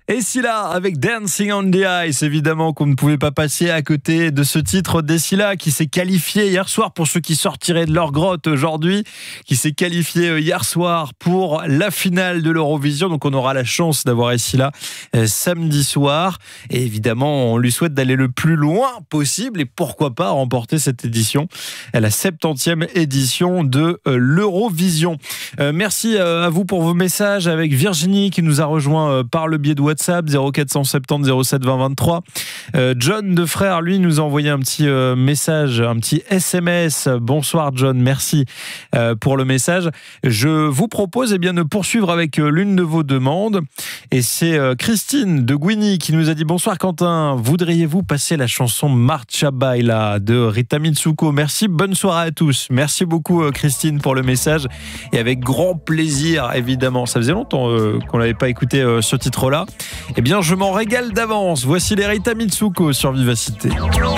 Et Scylla avec Dancing on the Ice, évidemment qu'on ne pouvait pas passer à côté de ce titre d'Scylla qui s'est qualifié hier soir pour ceux qui sortiraient de leur grotte aujourd'hui, qui s'est qualifié hier soir pour la finale de l'Eurovision. Donc on aura la chance d'avoir Scylla samedi soir. Et évidemment, on lui souhaite d'aller le plus loin possible et pourquoi pas remporter cette édition, la 70e édition de l'Eurovision. Merci à vous pour vos messages avec Virginie qui nous a rejoint par le biais de WhatsApp 0470 07 20 23. John de Frère, lui, nous a envoyé un petit message, un petit SMS. Bonsoir John, merci pour le message. Je vous propose de poursuivre avec l'une de vos demandes. Et c'est Christine de Guigny qui nous a dit: bonsoir Quentin, voudriez-vous passer la chanson Marcia Baila de Rita Mitsuko? Merci, bonne soirée à tous. Merci beaucoup Christine pour le message et avec grand plaisir évidemment. Ça faisait longtemps qu'on n'avait pas écouté ce titre-là. Eh bien, je m'en régale d'avance. Voici les Rita Mitsuko sur Vivacité.